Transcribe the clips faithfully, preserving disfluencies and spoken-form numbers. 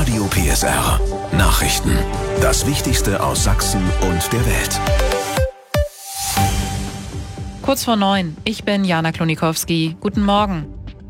Radio P S R. Nachrichten. Das Wichtigste aus Sachsen und der Welt. Kurz vor neun. Ich bin Jana Klonikowski. Guten Morgen.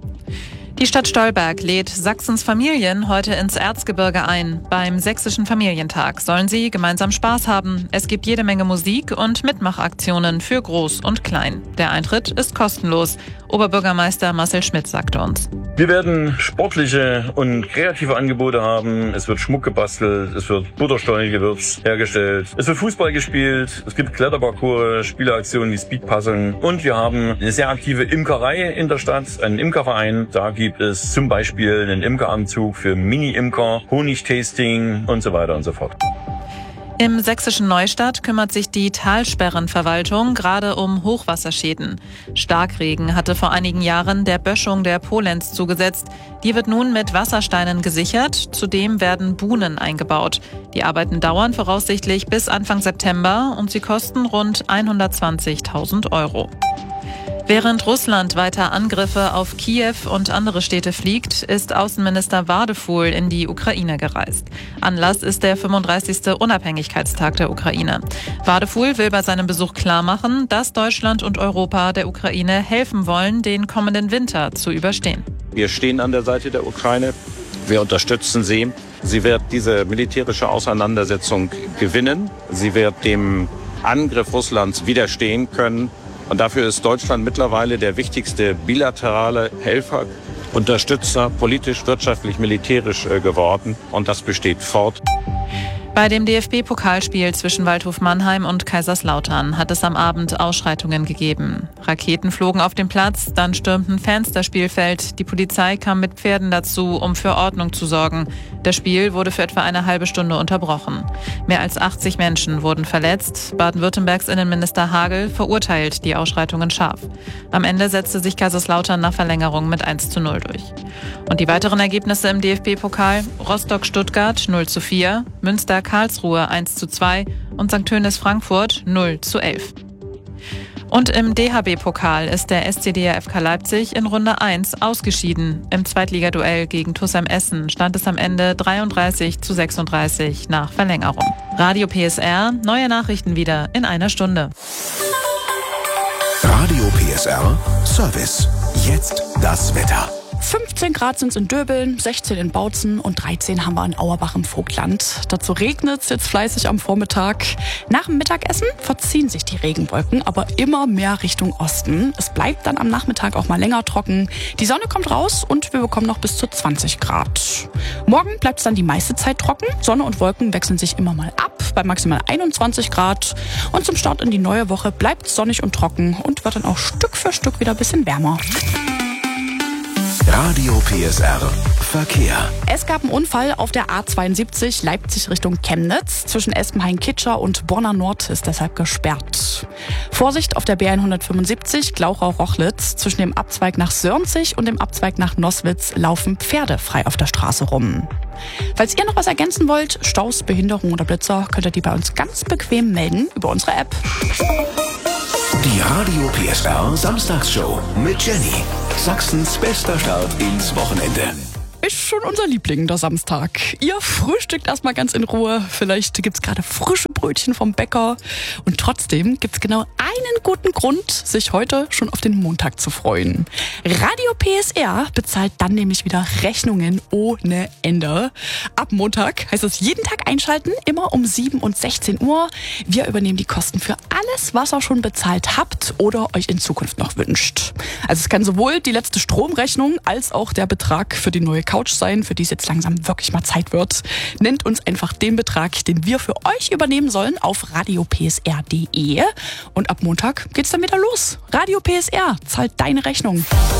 Die Stadt Stolberg lädt Sachsens Familien heute ins Erzgebirge ein. Beim Sächsischen Familientag sollen sie gemeinsam Spaß haben. Es gibt jede Menge Musik und Mitmachaktionen für Groß und Klein. Der Eintritt ist kostenlos. Oberbürgermeister Marcel Schmidt sagte uns. Wir werden sportliche und kreative Angebote haben. Es wird Schmuck gebastelt, es wird Butterstollenegewürz hergestellt, es wird Fußball gespielt, es gibt Kletterparcours, Spieleaktionen wie Speedpuzzeln und wir haben eine sehr aktive Imkerei in der Stadt, einen Imkerverein. Da gibt es zum Beispiel einen Imkeranzug für Mini-Imker, Honigtasting und so weiter und so fort. Im sächsischen Neustadt kümmert sich die Talsperrenverwaltung gerade um Hochwasserschäden. Starkregen hatte vor einigen Jahren der Böschung der Polenz zugesetzt. Die wird nun mit Wassersteinen gesichert. Zudem werden Buhnen eingebaut. Die Arbeiten dauern voraussichtlich bis Anfang September und sie kosten rund hundertzwanzigtausend Euro. Während Russland weiter Angriffe auf Kiew und andere Städte fliegt, ist Außenminister Wadefuhl in die Ukraine gereist. Anlass ist der fünfunddreißigste Unabhängigkeitstag der Ukraine. Wadefuhl will bei seinem Besuch klarmachen, dass Deutschland und Europa der Ukraine helfen wollen, den kommenden Winter zu überstehen. Wir stehen an der Seite der Ukraine. Wir unterstützen sie. Sie wird diese militärische Auseinandersetzung gewinnen. Sie wird dem Angriff Russlands widerstehen können. Und dafür ist Deutschland mittlerweile der wichtigste bilaterale Helfer, Unterstützer, politisch, wirtschaftlich, militärisch geworden. Und das besteht fort. Bei dem D F B-Pokalspiel zwischen Waldhof Mannheim und Kaiserslautern hat es am Abend Ausschreitungen gegeben. Raketen flogen auf den Platz, dann stürmten Fans das Spielfeld. Die Polizei kam mit Pferden dazu, um für Ordnung zu sorgen. Das Spiel wurde für etwa eine halbe Stunde unterbrochen. Mehr als achtzig Menschen wurden verletzt. Baden-Württembergs Innenminister Hagel verurteilt die Ausschreitungen scharf. Am Ende setzte sich Kaiserslautern nach Verlängerung mit eins zu null durch. Und die weiteren Ergebnisse im D F B-Pokal: Rostock-Stuttgart null zu vier, Münster Karlsruhe eins zu zwei und Sankt Tönis Frankfurt null zu elf. Und im D H B-Pokal ist der S C D R F K Leipzig in Runde eins ausgeschieden. Im Zweitligaduell gegen TuS Essen stand es am Ende dreiunddreißig zu sechsunddreißig nach Verlängerung. Radio P S R, neue Nachrichten wieder in einer Stunde. Radio P S R Service. Jetzt das Wetter. fünfzehn Grad sind es in Döbeln, sechzehn in Bautzen und dreizehn haben wir in Auerbach im Vogtland. Dazu regnet es jetzt fleißig am Vormittag. Nach dem Mittagessen verziehen sich die Regenwolken, aber immer mehr Richtung Osten. Es bleibt dann am Nachmittag auch mal länger trocken. Die Sonne kommt raus und wir bekommen noch bis zu zwanzig Grad. Morgen bleibt es dann die meiste Zeit trocken. Sonne und Wolken wechseln sich immer mal ab bei maximal einundzwanzig Grad. Und zum Start in die neue Woche bleibt es sonnig und trocken und wird dann auch Stück für Stück wieder ein bisschen wärmer. Radio P S R Verkehr. Es gab einen Unfall auf der A zweiundsiebzig Leipzig Richtung Chemnitz. Zwischen Espenhain-Kitscher und Bonner Nord ist deshalb gesperrt. Vorsicht auf der B hundertfünfundsiebzig Glauchau-Rochlitz. Zwischen dem Abzweig nach Sörnzig und dem Abzweig nach Noswitz laufen Pferde frei auf der Straße rum. Falls ihr noch was ergänzen wollt, Staus, Behinderung oder Blitzer, könnt ihr die bei uns ganz bequem melden über unsere App. Die Radio P S R Samstagsshow mit Jenny. Sachsens bester Start ins Wochenende. Ist schon unser Liebling, der Samstag. Ihr frühstückt erstmal ganz in Ruhe. Vielleicht gibt's gerade frische Brötchen vom Bäcker. Und trotzdem gibt's genau einen guten Grund, sich heute schon auf den Montag zu freuen. Radio P S R bezahlt dann nämlich wieder Rechnungen ohne Ende. Ab Montag heißt es jeden Tag einschalten, immer um sieben und sechzehn Uhr. Wir übernehmen die Kosten für alles, was ihr schon bezahlt habt oder euch in Zukunft noch wünscht. Also es kann sowohl die letzte Stromrechnung als auch der Betrag für die neue Couch sein, für die es jetzt langsam wirklich mal Zeit wird. Nennt uns einfach den Betrag, den wir für euch übernehmen sollen, auf radio p s r punkt d e. Und ab Montag geht's dann wieder los. Radio P S R zahlt deine Rechnung.